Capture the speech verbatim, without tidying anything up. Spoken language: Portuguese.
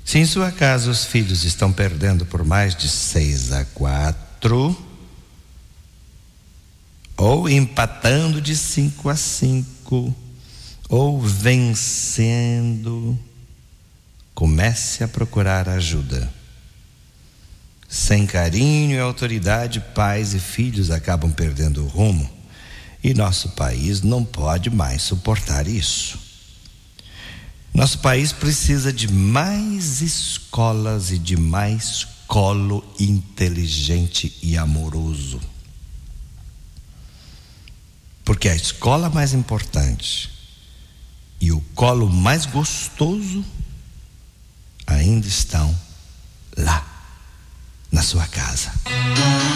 Se em sua casa os filhos estão perdendo por mais de seis a quatro, ou empatando de cinco a cinco, ou vencendo, comece a procurar ajuda. Sem carinho e autoridade, pais e filhos acabam perdendo o rumo, e nosso país não pode mais suportar isso. Nosso país precisa de mais escolas e de mais colo inteligente e amoroso. Porque a escola mais importante e o colo mais gostoso ainda estão lá na sua casa.